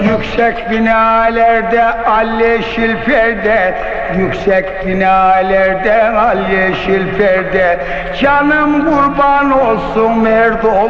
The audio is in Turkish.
Yüksek binalerde al yeşil perde, yüksek binalerde al yeşil perde. Canım kurban olsun Merdol